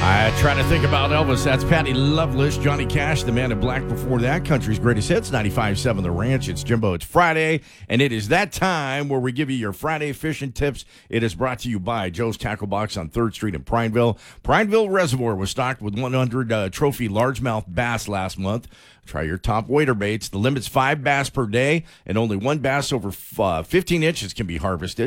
I try to think about Elvis. That's Patty Loveless, Johnny Cash, the Man in Black before that. Country's Greatest Hits, 95.7 The Ranch. It's Jimbo. It's Friday, and it is that time where we give you your Friday fishing tips. It is brought to you by Joe's Tackle Box on 3rd Street in Prineville. Prineville Reservoir was stocked with 100 trophy largemouth bass last month. Try your top wader baits. The limit's 5 bass per day, and only 1 bass over 15 inches can be harvested.